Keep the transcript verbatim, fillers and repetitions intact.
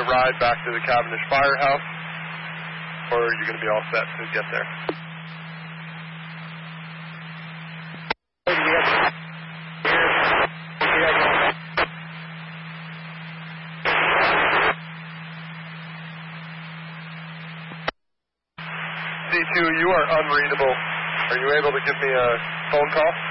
ride back to the Cavendish Firehouse, or are you going to be all set to get there? C two, you are unreadable. Are you able to give me a phone call?